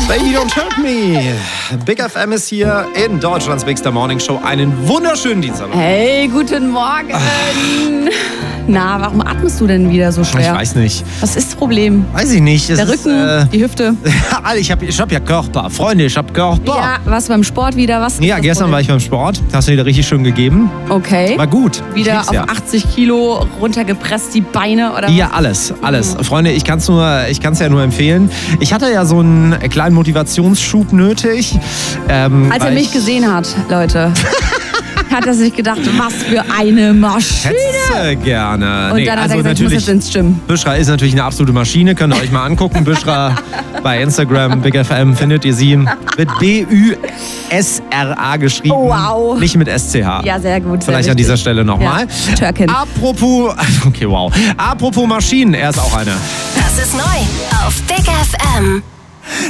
Baby, don't hurt me. Big FM ist hier in Deutschlands Bigster Morning Show. Einen wunderschönen Dienstag. Hey, guten Morgen. Na, warum atmest du denn wieder so schwer? Ich weiß nicht. Was ist das Problem? Weiß ich nicht. Der Rücken, die Hüfte. Ich hab ja Körper. Freunde, ich hab Körper. Ja, warst du beim Sport wieder? Was? Ja, gestern war ich beim Sport. Hast du wieder richtig schön gegeben. Okay. War gut. Wieder auf 80 Kilo runtergepresst, die Beine oder Ja, alles. Freunde, ich kann's ja nur empfehlen. Ich hatte ja so einen kleinen Motivationsschub nötig. Als er mich gesehen hat, Leute, hat er sich gedacht, was für eine Maschine. Hättest gerne. Und dann hat er gesagt, ich muss jetzt ins Gym. Büschra ist natürlich eine absolute Maschine. Könnt ihr euch mal angucken. Büschra bei Instagram, Big FM, findet ihr sie. Mit B-Ü-S-R-A geschrieben. Oh, wow. Nicht mit S-C-H. Ja, sehr gut. Vielleicht sehr an dieser Stelle nochmal. Ja, Türkin. Apropos Maschinen, er ist auch eine. Das ist neu auf Big FM.